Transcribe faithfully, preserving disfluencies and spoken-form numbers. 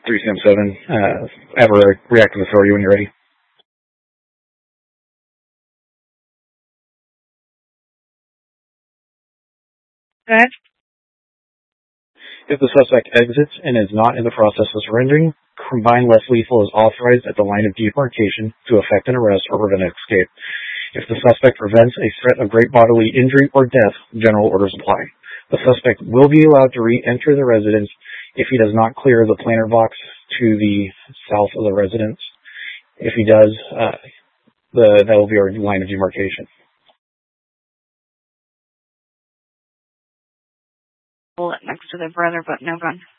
three C M seven, uh, have a reactive authority when you're ready. Good. If the suspect exits and is not in the process of surrendering, combined less lethal is authorized at the line of demarcation to effect an arrest or prevent escape. If the suspect prevents a threat of great bodily injury or death, general orders apply. The suspect will be allowed to re-enter the residence if he does not clear the planter box to the south of the residence. If he does, uh, the, that will be our line of demarcation. Bullet next to their brother, but no gun.